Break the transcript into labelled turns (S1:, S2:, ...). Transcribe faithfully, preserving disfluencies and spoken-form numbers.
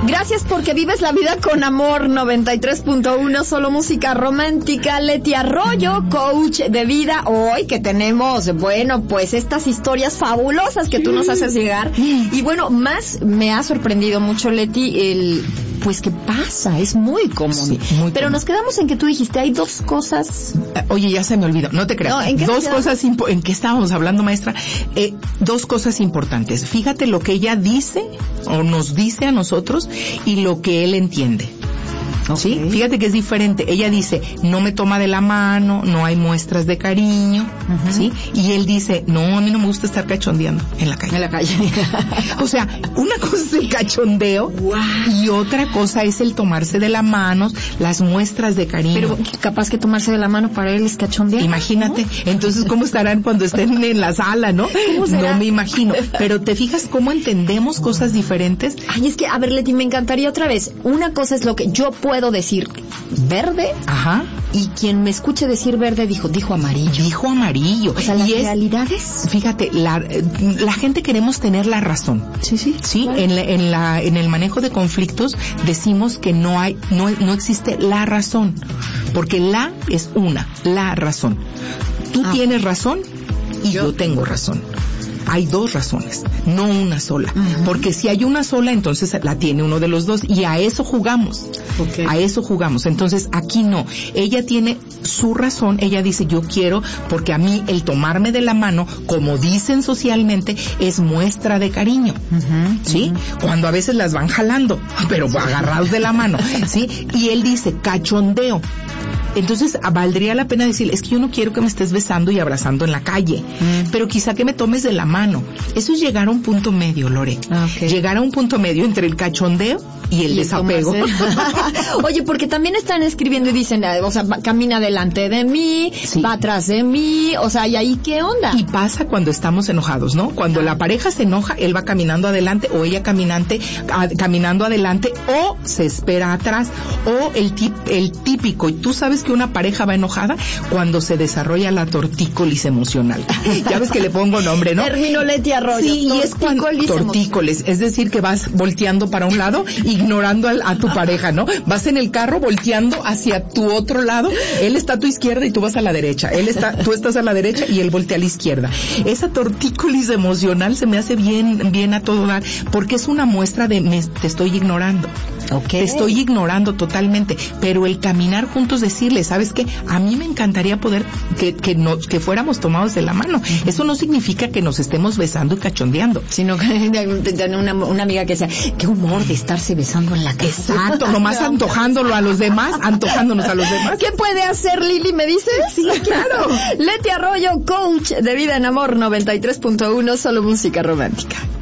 S1: Gracias porque vives la vida con amor. Noventa y tres punto uno, solo música romántica. Leti Arroyo, coach de vida. Hoy que tenemos, bueno, pues estas historias fabulosas que tú nos haces llegar. Y bueno, más me ha sorprendido mucho, Leti, el... pues que pasa, es muy común. Sí, muy Pero común. Nos quedamos en que tú dijiste, hay dos cosas...
S2: Oye, ya se me olvidó, no te creas. No, ¿en qué dos cosas, impo- ¿en qué estábamos hablando, maestra? Eh, dos cosas importantes. Fíjate lo que ella dice, o nos dice a nosotros, y lo que él entiende. Okay. ¿Sí? Fíjate que es diferente. Ella dice, no me toma de la mano, no hay muestras de cariño, uh-huh. ¿sí? Y él dice, no, a mí no me gusta estar cachondeando en la calle.
S1: En la calle.
S2: O sea, una cosa es el cachondeo, wow. y otra cosa es el tomarse de la mano, las muestras de cariño.
S1: Pero capaz que tomarse de la mano para él es cachondear.
S2: Imagínate. ¿No? Entonces, ¿cómo estarán cuando estén en la sala, no?
S1: ¿Cómo será?
S2: No me imagino. Pero ¿te fijas cómo entendemos cosas diferentes?
S1: Ay, es que, a ver, Leti, me encantaría otra vez. Una cosa es lo que yo puedo puedo decir verde,
S2: ajá,
S1: y quien me escuche decir verde dijo dijo amarillo.
S2: Dijo amarillo.
S1: O sea, las y realidades.
S2: Es, fíjate, la, la gente queremos tener la razón.
S1: Sí, sí.
S2: Sí,
S1: claro.
S2: en la, en la en el manejo de conflictos decimos que no hay no no existe la razón, porque la es una, la razón. Tú ah. tienes razón y yo, yo tengo razón. Hay dos razones, no una sola. Uh-huh. Porque si hay una sola, entonces la tiene uno de los dos. Y a eso jugamos. Okay. A eso jugamos. Entonces, aquí no. Ella tiene su razón. Ella dice, yo quiero, porque a mí el tomarme de la mano, como dicen socialmente, es muestra de cariño. Uh-huh. ¿Sí? Uh-huh. Cuando a veces las van jalando, pero agarrados de la mano. ¿Sí? Y él dice, cachondeo. Entonces, valdría la pena decir, es que yo no quiero que me estés besando y abrazando en la calle, mm. pero quizá que me tomes de la mano. Eso es llegar a un punto medio, Lore. Okay. Llegar a un punto medio entre el cachondeo y el y desapego.
S1: Oye, porque también están escribiendo y dicen, o sea, va, camina delante de mí, sí. va atrás de mí, o sea, ¿y ahí qué onda?
S2: Y pasa cuando estamos enojados, ¿no? Cuando ah. la pareja se enoja, él va caminando adelante o ella caminante, a, caminando adelante o se espera atrás, o el, tip, el típico, y tú sabes que una pareja va enojada cuando se desarrolla la tortícolis emocional. Ya ves que le pongo nombre, ¿no?
S1: Término Leti Arroyo.
S2: Sí, y es cuando tortícolis, es decir, que vas volteando para un lado, ignorando a, a tu pareja, ¿no? Vas en el carro volteando hacia tu otro lado, él está a tu izquierda y tú vas a la derecha. Él está, tú estás a la derecha y él voltea a la izquierda. Esa tortícolis emocional se me hace bien, bien a todo dar, porque es una muestra de me, te estoy ignorando. Okay. Te estoy ignorando totalmente, pero el caminar juntos, decirle, ¿sabes qué? A mí me encantaría poder que que, no, que fuéramos tomados de la mano. Uh-huh. Eso no significa que nos estemos besando y cachondeando.
S1: Sino que tenía una, una amiga que decía, qué humor de estarse besando en la casa.
S2: Exacto, nomás antojándolo a los demás, antojándonos a los demás.
S1: ¿Qué puede hacer Lili, me dices?
S2: Sí, claro.
S1: Leti Arroyo, coach de vida en amor, noventa y tres punto uno, solo música romántica.